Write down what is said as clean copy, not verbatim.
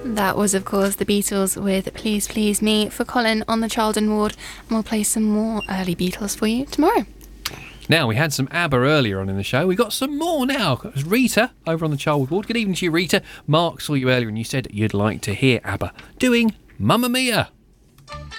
That was, of course, the Beatles with Please Please Me for Colin on the Children Ward, and we'll play some more early Beatles for you tomorrow. Now, we had some ABBA earlier on in the show. We got some more now. It was Rita over on the Childwood Ward. Good evening to you, Rita. Mark saw you earlier and you said you'd like to hear ABBA doing Mamma Mia.